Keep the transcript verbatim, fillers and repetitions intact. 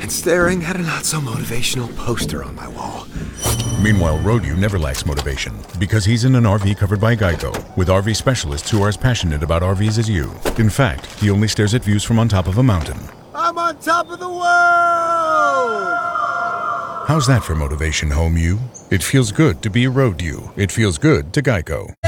staring at a not-so-motivational poster on my wall. Meanwhile, Road-U never lacks motivation because he's in an R V covered by Geico, with R V specialists who are as passionate about R Vs as you. In fact, he only stares at views from on top of a mountain. I'm on top of the world! How's that for motivation, home you? It feels good to be Road-U. It feels good to Geico.